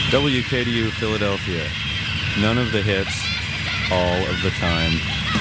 WKDU Philadelphia. None of the hits, all of the time.